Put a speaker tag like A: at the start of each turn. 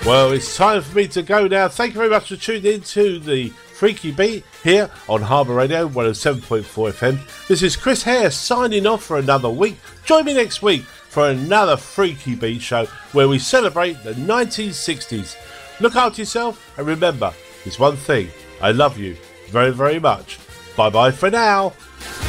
A: Well, it's time for me to go now. Thank you very much for tuning in to the Freaky Beat here on Harbour Radio 107.4 FM. This is Chris Hare signing off for another week. Join me next week for another Freaky Beat show where we celebrate the 1960s. Look after yourself and remember, there's one thing. I love you very, very much. Bye-bye for now.